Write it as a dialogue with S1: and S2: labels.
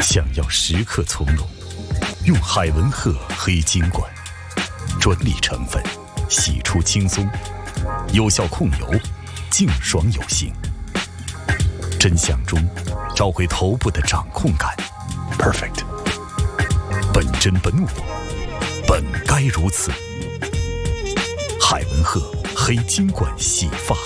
S1: 想要时刻从容，用海文赫黑金管，专利成分，洗出轻松，有效控油，净爽有型。真相中找回头部的掌控感 ，perfect。本真本我，本该如此。海文赫黑金管洗发